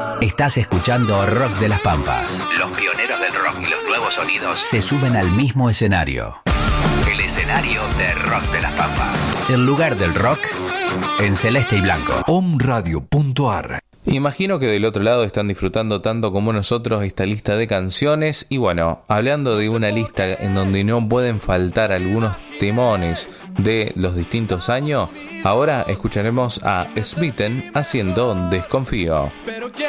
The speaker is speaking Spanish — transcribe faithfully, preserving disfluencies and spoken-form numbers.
Estás escuchando Rock de las Pampas. Los pioneros del rock y los nuevos sonidos se suben al mismo escenario. El escenario de Rock de las Pampas. El lugar del rock en celeste y blanco. Omradio punto ar. Imagino que del otro lado están disfrutando tanto como nosotros esta lista de canciones. Y bueno, hablando de una lista en donde no pueden faltar algunos temones de los distintos años, ahora escucharemos a Smitten haciendo Desconfío.